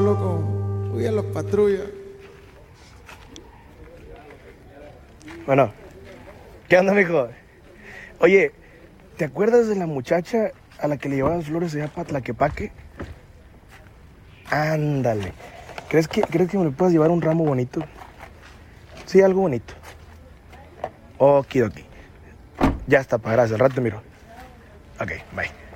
solo con uy, a los patrullas. Bueno, ¿qué onda, mijo? Oye, ¿te acuerdas de la muchacha a la que le llevaban flores allá para Tlaquepaque? Ándale. ¿Crees que me le puedas llevar un ramo bonito? Sí, algo bonito. Okidoki. Ya está, pa, gracias. Al rato te miro. Ok, bye.